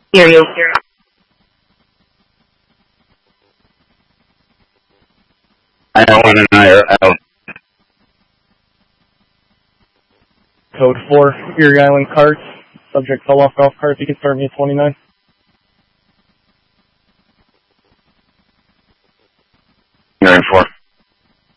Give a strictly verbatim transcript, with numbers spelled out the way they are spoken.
Hear you. I know one and I are out. Code four, Erie Island carts. Subject fell off golf cart. You can start me at twenty-nine. Nine four.